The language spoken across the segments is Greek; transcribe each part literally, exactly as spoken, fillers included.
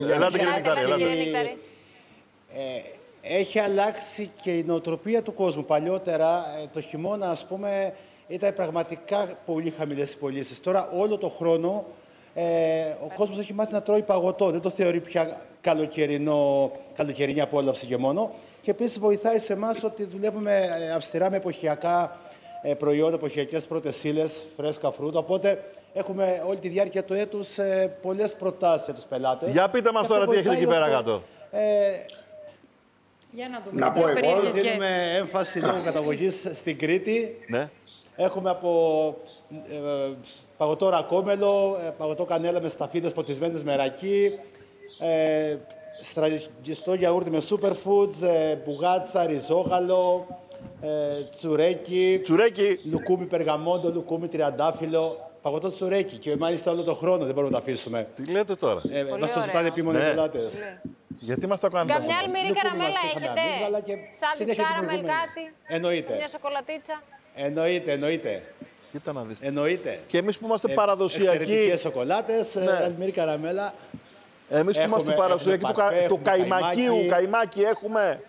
Ελάτε κύριε Νεκτάρη, ελάτε. Ε, έχει αλλάξει και η νοοτροπία του κόσμου. Παλιότερα, ε, το χειμώνα, ας πούμε, ήταν πραγματικά πολύ χαμηλές οι πωλήσεις. Τώρα, όλο το χρόνο, ε, ο κόσμος έχει μάθει να τρώει παγωτό. Δεν το θεωρεί πια καλοκαιρινό, καλοκαιρινή απόλαυση και μόνο. Και επίσης βοηθάει σε εμάς ότι δουλεύουμε αυστηρά με εποχιακά ε, προϊόντα, εποχιακές πρώτες ύλες, φρέσκα φρούτα. Οπότε έχουμε όλη τη διάρκεια του έτους ε, πολλές προτάσεις για τους πελάτες. Για πείτε μας τώρα τι έχετε εκεί πέρα κάτω. Ε, Για να δούμε. να πω εγώ, δίνουμε έμφαση λόγω καταγωγής στην Κρήτη. Ναι. Έχουμε από ε, παγωτό ρακόμελο, ε, παγωτό κανέλα με σταφίδες ποτισμένες με ρακί, ε, στραγγιστό γιαούρτι με superfoods, ε, μπουγάτσα, ριζόγαλο, ε, τσουρέκι, τσουρέκι, λουκούμι περγαμόντο, λουκούμι τριαντάφυλλο. Παγωτό τσουρέκι και μάλιστα όλο τον χρόνο δεν μπορούμε να το αφήσουμε. Τι λέτε τώρα. Ε, μας το ζητάνε επίμονοι πελάτες. Γιατί μας τα κάνετε αυτό. Καμιά αλμυρή καραμέλα έχετε. Σαν κάραμελ κάτι. Εννοείται. Μια σοκολατίτσα. Εννοείται, εννοείται. Κοίτα να δεις. Εννοείται. Και εμείς που είμαστε ε, παραδοσιακοί. Εξαιρετικές σοκολάτες, ναι. αλμυρή καραμέλα. Εμείς που είμαστε παραδοσιακοί του, κα, του καημακίου, καημάκι έχουμε.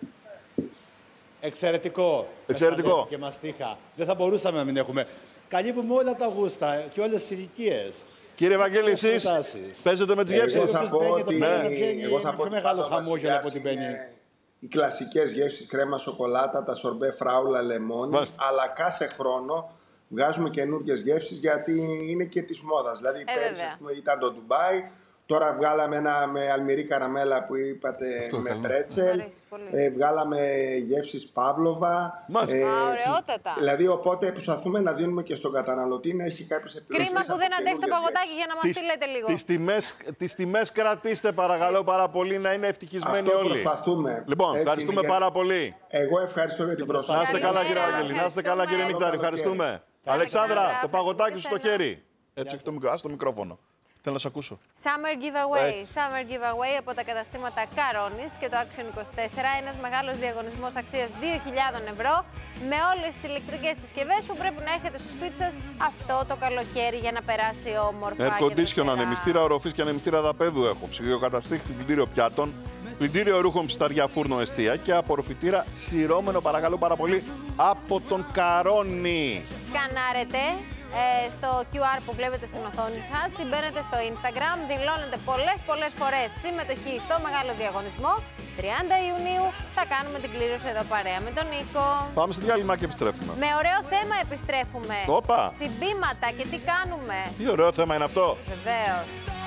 Εξαιρετικό. Εξαιρετικό. Και μαστίχα. Δεν θα μπορούσαμε να μην έχουμε. Καλύβουμε όλα τα γούστα και όλες τις ηλικίες. Κύριε Βαγγέλη, εσείς παίζετε με τις γεύσεις. Εγώ θα πω ότι εγώ θα πω μεγάλο χαμόγελο από την μπαίνει. Οι κλασικές γεύσεις, κρέμα σοκολάτα, τα σορμπέ φράουλα, λεμόνι, Μάλιστα. αλλά κάθε χρόνο βγάζουμε καινούργιες γεύσεις γιατί είναι και της μόδας. Δηλαδή ε, πέρυσι ήταν το Ντουμπάι, τώρα βγάλαμε ένα με αλμυρή καραμέλα που είπατε. Αυτό με πρέτσελ, ε, βγάλαμε γεύσεις Παύλοβα. Μάλιστα. Ε, Α, ωραιότατα. Δηλαδή οπότε προσπαθούμε να δίνουμε και στον καταναλωτή να έχει κάποιες επιλογές. Κρίμα που δεν αντέχει το παγωτάκι για να μας στείλετε λίγο. Τις τιμές, τις τιμές κρατήστε παρακαλώ έτσι. Πάρα πολύ να είναι ευτυχισμένοι αυτό όλοι. Προσπαθούμε. Λοιπόν, έτσι ευχαριστούμε για... πάρα πολύ. Εγώ ευχαριστώ για την πρόσκληση. Να είστε καλά κύριε Βαγγέλη, να είστε καλά κύριε Νεκτάρη, ευχαριστούμε. Αλεξάνδρα, το παγωτάκι σου στο χέρι. Έτσι, ας το μικρόφωνο. Θέλω να σε ακούσω. Summer Giveaway. Summer Giveaway από τα καταστήματα Καρόνης και το Action είκοσι τέσσερα. Ένας μεγάλος διαγωνισμός αξίας δύο χιλιάδες ευρώ με όλες τις ηλεκτρικές συσκευές που πρέπει να έχετε στο σπίτι σας αυτό το καλοκαίρι για να περάσει όμορφα. Air condition, ανεμιστήρα οροφής και ανεμιστήρα δαπέδου έχω. Ψυγειοκαταψύχτη, πλυντήριο πιάτων, πλυντήριο ρούχων ψηταριά φούρνο εστία και απορροφητήρα σειρώμενο παρακαλώ πάρα πολύ από τον Καρόνη. Σκανάρετε Ε, στο κιου αρ που βλέπετε στην οθόνη σας, συμπαίνετε στο Instagram, δηλώνετε πολλές πολλές φορές συμμετοχή στο μεγάλο διαγωνισμό. τριάντα Ιουνίου θα κάνουμε την κλήρωση εδώ παρέα με τον Νίκο. Πάμε στη διάλειμμα και επιστρέφουμε. Με ωραίο θέμα επιστρέφουμε. Όπα! Τσιμπήματα και τι κάνουμε. Τι ωραίο θέμα είναι αυτό. Βεβαίως.